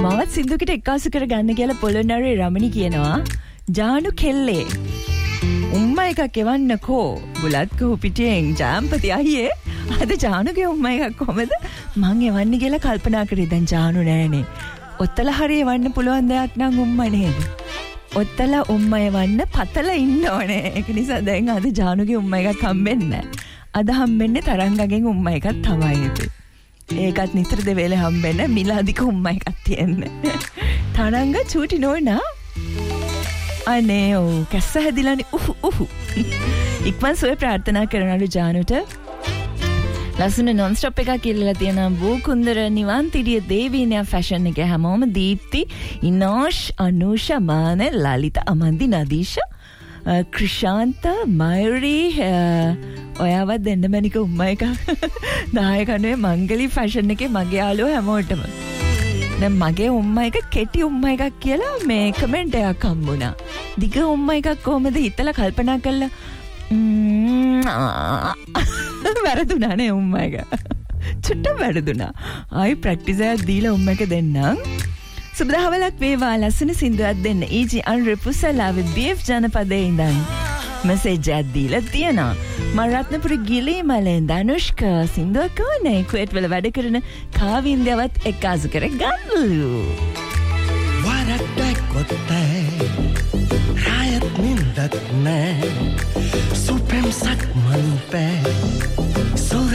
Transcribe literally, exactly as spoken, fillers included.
මවත් සින්දුවකට එක්කාසු කරගන්න කියලා පොළොන්නරුවේ රමණි කියනවා ජානු කෙල්ලේ උම්මා එකක් එවන්නකෝ බුලත් කහු පිටියෙන් ජාම්පති අයියේ අද ජානුගේ උම්මා එකක් කොහමද මං එවන්නේ කියලා කල්පනා කරේ දැන් ජානු නෑනේ ඔත්තල හරිය එවන්න පුළුවන් දෙයක් නම් උම්මා නේද ඔත්තල උම්මා එවන්න පතල ඉන්න ඕනේ ඒක නිසා දැන් අද ජානුගේ උම්මා එකක් හම්බෙන්නේ අද හම්බෙන්නේ තරංගගෙන් උම්මා එකක් තමයි ඒකත් නිතර දෙවේලේ හම්බෙන්නේ මිලාදික උම්මා එකක් තියෙන්නේ තරංග චූටි නෝනා අනේ ඔව් කැස්ස හැදිලානේ උහු උහු ඉක්මන් සුවේ ප්‍රාර්ථනා කරනලු ජානුට ලස්සන non stop එකක් කියලා තියෙනවා බෝකුන්දර නිවන්තිරිය දේවීනියා ෆැෂන් එක හැමෝම දීප්ති ඉනෝෂ් අනුෂා මාන ලලිත අමන්දි නදීෂා ක්‍රිෂාන්ත මයුරි ඔයාවත් දෙන්න මැනික උම්මා එක දායකනුවේ මංගලි ෆැෂන් එකේ මගේ යාළුවෝ හැමෝටම දැන් මගේ උම්මා එක කෙටි උම්මා එකක් කියලා මේ කමෙන්ට් එකක් හම්බුණා. දිග උම්මා එකක් කොහමද හිතලා කල්පනා කළා වැරදුනා නේ උම්මා එක. චුට්ටක් වැරදුනා. ආයි ප්‍රැක්ටිස් එකක් දීලා උම්මා එක දෙන්නම්. සුබදහවලක් වේවා ලස්සන සින්දුවක් දෙන්න. ඊජි අන්රපුසලාවේ බීඑෆ් ජනපදයේ ඉඳන් මෙසේජ් එකක් දීලා තියෙනවා. මම රත්නපුර ගිලිමලෙන් ධනුෂ්කා සින්දුවක් කවන්නේ කුවේට් වල වැඩ කරන කාවින්දවත් එක්කාසු කර ගන්නලු. වරට්ටයි කොත්තයි රායත් නින්දක් නෑ සුපෙම් සක්මන් පෑ